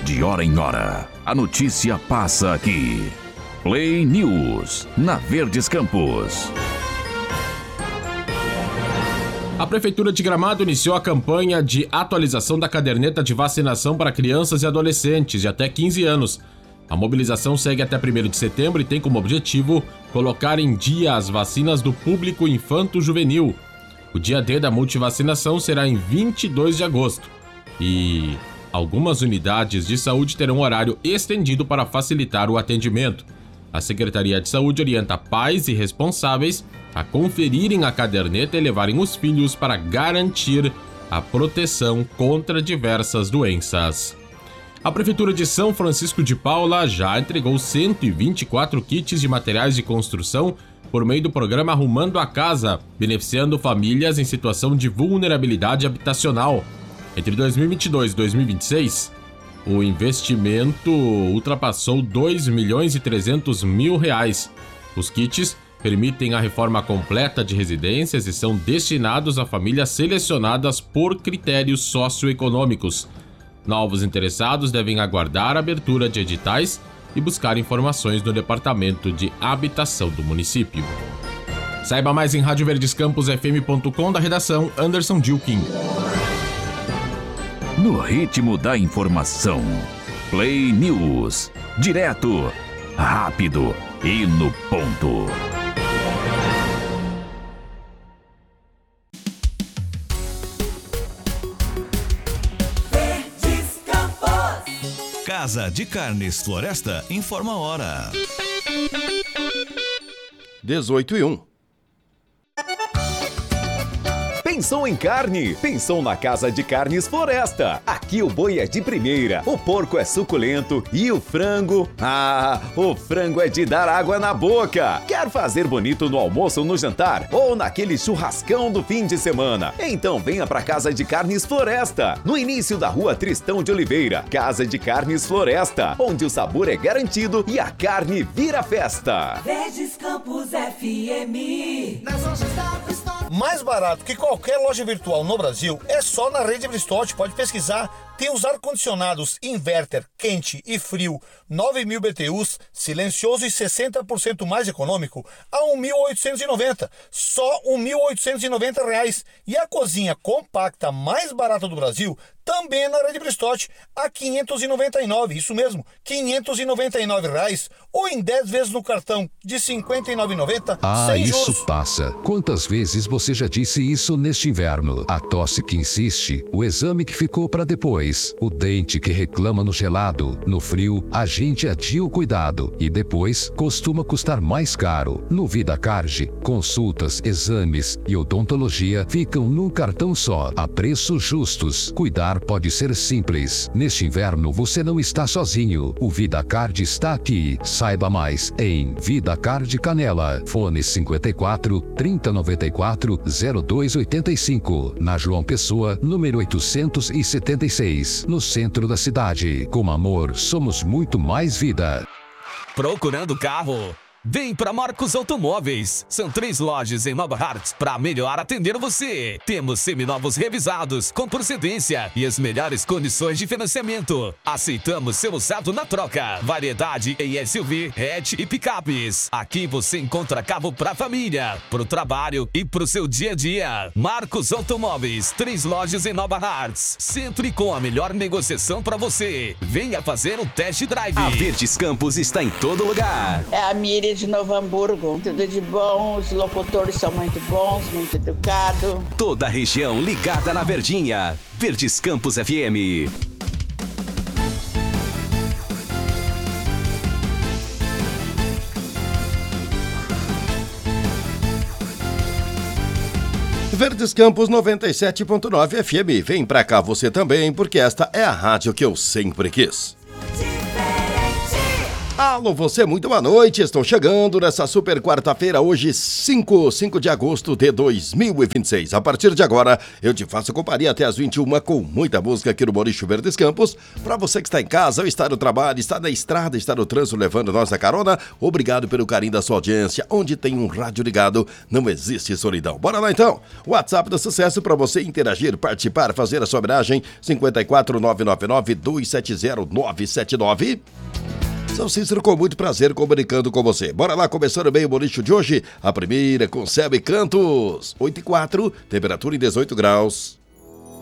De hora em hora, a notícia passa aqui. Play News, na Verdes Campos. A Prefeitura de Gramado iniciou a campanha de atualização da caderneta de vacinação para crianças e adolescentes de até 15 anos. A mobilização segue até 1º de setembro e tem como objetivo colocar em dia as vacinas do público infanto-juvenil. O dia D da multivacinação será em 22 de agosto e algumas unidades de saúde terão horário estendido para facilitar o atendimento. A Secretaria de Saúde orienta pais e responsáveis a conferirem a caderneta e levarem os filhos para garantir a proteção contra diversas doenças. A Prefeitura de São Francisco de Paula já entregou 124 kits de materiais de construção por meio do programa Arrumando a Casa, beneficiando famílias em situação de vulnerabilidade habitacional. Entre 2022 e 2026, o investimento ultrapassou R$2.300.000. Os kits permitem a reforma completa de residências e são destinados a famílias selecionadas por critérios socioeconômicos. Novos interessados devem aguardar a abertura de editais e buscar informações no Departamento de Habitação do município. Saiba mais em radioverdescamposfm.com, da redação Anderson Dilkin. No ritmo da informação, Play News, direto, rápido e no ponto. Casa de Carnes Floresta informa a hora. 18:01. Pensou em carne? Pensou na Casa de Carnes Floresta. Aqui o boi é de primeira, o porco é suculento e o frango... o frango é de dar água na boca. Quer fazer bonito no almoço ou no jantar? Ou naquele churrascão do fim de semana? Então venha pra Casa de Carnes Floresta, no início da Rua Tristão de Oliveira. Casa de Carnes Floresta, onde o sabor é garantido e a carne vira festa. Verdes Campos FM. Nas lojas da Bristol. Mais barato que qualquer loja virtual no Brasil é só na Rede Bristol. Pode pesquisar. Tem os ar-condicionados inverter, quente e frio, 9.000 BTUs, silencioso e 60% mais econômico, a R$1.890. Só R$1.890. E a cozinha compacta mais barata do Brasil também na Rede Bristol, a R$599. Isso mesmo, R$599. Ou em 10 vezes no cartão de R$59,90. sem isso juros. passa. Quantas vezes você já disse isso neste inverno? A tosse que insiste, o exame que ficou para depois, o dente que reclama no gelado. No frio, a gente adia o cuidado e depois costuma custar mais caro. No VidaCard, consultas, exames e odontologia ficam num cartão só, a preços justos. Cuidar pode ser simples. Neste inverno você não está sozinho. O VidaCard está aqui. Saiba mais em VidaCard Canela. Fone 54 3094 0285. Na João Pessoa, número 876. No centro da cidade. Com amor, somos muito mais vida. Procurando carro? Vem para Marcos Automóveis. São 3 lojas em Nova Hartz para melhor atender você. Temos seminovos revisados com procedência e as melhores condições de financiamento. Aceitamos seu usado na troca. Variedade em SUV, hatch e picapes. Aqui você encontra carro para família, pro trabalho e pro seu dia a dia. Marcos Automóveis, 3 lojas em Nova Hartz. Sempre com a melhor negociação para você. Venha fazer um test drive. A Verdes Campos está em todo lugar. É a Miriam de Novo Hamburgo. Tudo de bom, os locutores são muito bons, muito educados. Toda a região ligada na Verdinha. Verdes Campos FM. Verdes Campos 97.9 FM. Vem pra cá você também, porque esta é a rádio que eu sempre quis. Alô, você, muito boa noite. Estou chegando nessa super quarta-feira, hoje 5 de agosto de 2026. A partir de agora, eu te faço companhia até as 21 com muita música aqui no Bolicho Verdes Campos. Para você que está em casa, ou está no trabalho, está na estrada, está no trânsito levando nossa carona, obrigado pelo carinho da sua audiência. Onde tem um rádio ligado, não existe solidão. Bora lá então. WhatsApp do sucesso para você interagir, participar, fazer a sua homenagem, 54999-270-979. São Cícero, com muito prazer comunicando com você. Bora lá, começando bem o bolicho de hoje. A primeira com Céu e Cantos. 8 e 4, temperatura em 18 graus.